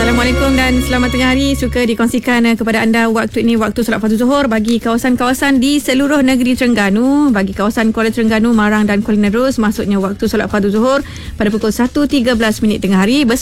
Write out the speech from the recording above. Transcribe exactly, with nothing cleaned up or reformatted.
Assalamualaikum dan selamat tengah hari. Suka dikongsikan uh, kepada anda waktu ini, waktu solat fardu zuhur bagi kawasan-kawasan di seluruh negeri Terengganu. Bagi kawasan Kuala Terengganu, Marang dan Kuala Nerus, maksudnya waktu solat fardu zuhur pada pukul satu tiga belas minit tengah hari.